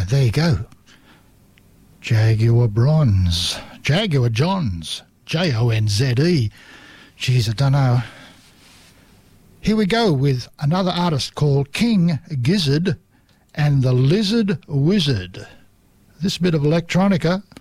there you go. Jaguar Bronze. Jaguar Johns. Jonze. Geez, I don't know. Here we go with another artist called King Gizzard and the Lizard Wizard. This bit of electronica